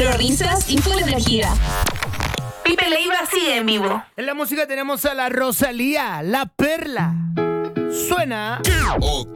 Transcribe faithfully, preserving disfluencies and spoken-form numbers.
Cero risas y full energía. Pipe Leiva sigue en vivo. En la música tenemos a la Rosalía, La Perla. Suena...